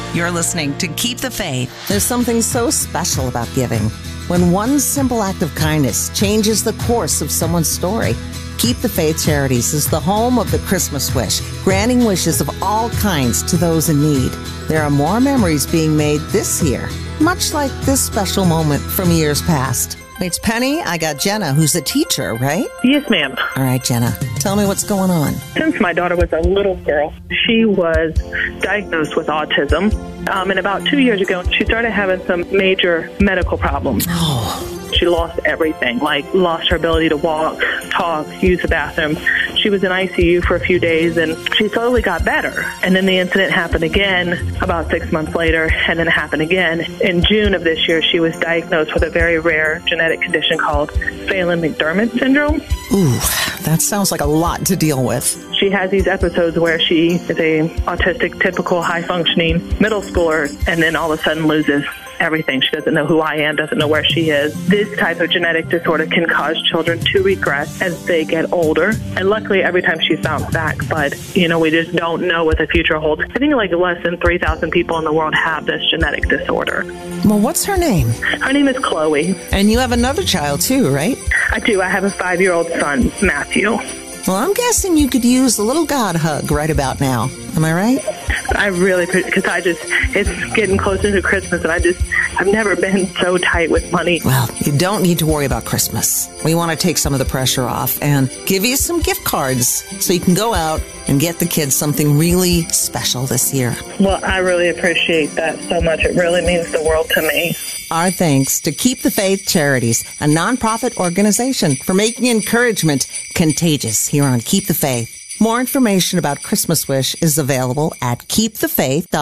You're listening to Keep the Faith. There's something so special about giving. When one simple act of kindness changes the course of someone's story. Keep the Faith Charities is the home of the Christmas Wish, granting wishes of all kinds to those in need. There are more memories being made this year, much like this special moment from years past. It's Penny. I got Jenna, who's a teacher, right? Yes, ma'am. All right, Jenna, tell me what's going on. Since my daughter was a little girl, she was diagnosed with autism. And about 2 years ago, she started having some major medical problems. She lost everything, like lost her ability to walk, talk, use the bathroom. She was in ICU for a few days, and she slowly got better. And then the incident happened again about 6 months later, and then it happened again. In June of this year, she was diagnosed with a very rare genetic condition called Phelan-McDermid syndrome. Ooh, that sounds like a lot to deal with. She has these episodes where she is a autistic, typical, high-functioning middle schooler, and then all of a sudden loses everything. She doesn't know who I am, doesn't know where she is. This type of genetic disorder can cause children to regress as they get older. And luckily, every time she's bounced back. But, we just don't know what the future holds. I think like less than 3,000 people in the world have this genetic disorder. Well, what's her name? Her name is Chloe. And you have another child too, right? I do. I have a 5-year-old son, Matthew. Well, I'm guessing you could use a little God hug right about now. Am I right? I really, because it's getting closer to Christmas, and I've never been so tight with money. Well, you don't need to worry about Christmas. We want to take some of the pressure off and give you some gift cards so you can go out and get the kids something really special this year. Well, I really appreciate that so much. It really means the world to me. Our thanks to Keep the Faith Charities, a nonprofit organization, for making encouragement contagious here on Keep the Faith. More information about Christmas Wish is available at keepthefaith.org.